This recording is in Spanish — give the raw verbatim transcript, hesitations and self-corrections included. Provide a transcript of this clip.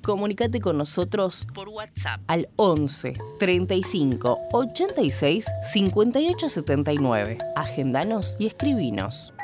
Comunicate con nosotros por WhatsApp al once treinta y cinco ochenta y seis cincuenta y ocho setenta y nueve. Agendanos y escribinos.